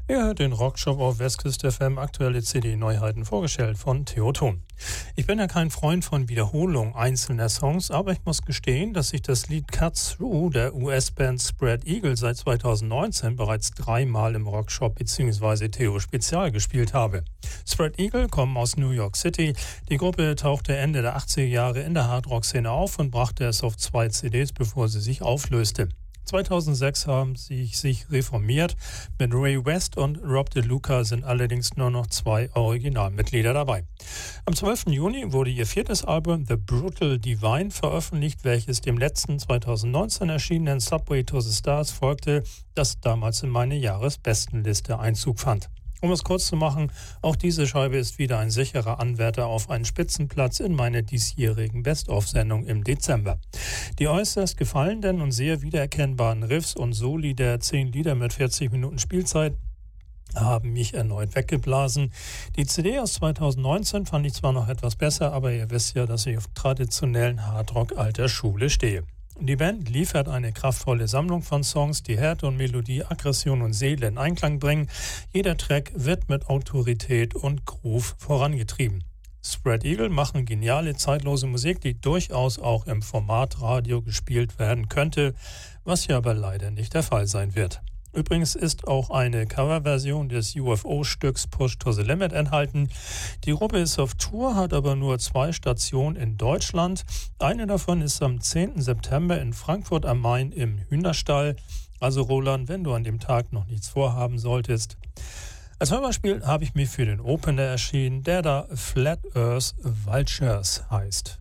Ihr hört den Rockshop auf Westküste FM, aktuelle CD-Neuheiten vorgestellt von Theo Thon. Ich bin ja kein Freund von Wiederholung einzelner Songs, aber ich muss gestehen, dass ich das Lied Cut Through der US-Band Spread Eagle seit 2019 bereits 3-mal im Rockshop bzw. Theo Spezial gespielt habe. Spread Eagle kommen aus New York City. Die Gruppe tauchte Ende der 80er Jahre in der Hardrock-Szene auf und brachte es auf 2 CDs, bevor sie sich auflöste. 2006 haben sie sich reformiert. Mit Ray West und Rob DeLuca sind allerdings nur noch 2 Originalmitglieder dabei. Am 12. Juni wurde ihr 4. Album The Brutal Divine veröffentlicht, welches dem letzten 2019 erschienenen Subway to the Stars folgte, das damals in meine Jahresbestenliste Einzug fand. Um es kurz zu machen, auch diese Scheibe ist wieder ein sicherer Anwärter auf einen Spitzenplatz in meiner diesjährigen Best-of-Sendung im Dezember. Die äußerst gefallenen und sehr wiedererkennbaren Riffs und Soli der 10 Lieder mit 40 Minuten Spielzeit haben mich erneut weggeblasen. Die CD aus 2019 fand ich zwar noch etwas besser, aber ihr wisst ja, dass ich auf traditionellen Hardrock alter Schule stehe. Die Band liefert eine kraftvolle Sammlung von Songs, die Härte und Melodie, Aggression und Seele in Einklang bringen. Jeder Track wird mit Autorität und Groove vorangetrieben. Spread Eagle machen geniale, zeitlose Musik, die durchaus auch im Format Radio gespielt werden könnte, was ja aber leider nicht der Fall sein wird. Übrigens ist auch eine Coverversion des UFO-Stücks Push to the Limit enthalten. Die Gruppe ist auf Tour, hat aber nur 2 Stationen in Deutschland. Eine davon ist am 10. September in Frankfurt am Main im Hühnerstall. Also Roland, wenn du an dem Tag noch nichts vorhaben solltest. Als Hörspiel habe ich mich für den Opener erschienen, der da Flat Earth Vultures heißt.